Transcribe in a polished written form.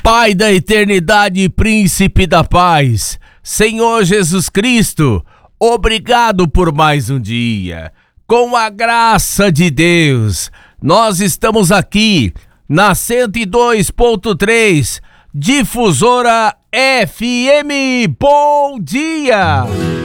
Pai da eternidade, príncipe da paz, Senhor Jesus Cristo, obrigado por mais um dia. Com a graça de Deus, nós estamos aqui na 102.3, Difusora FM. Bom dia!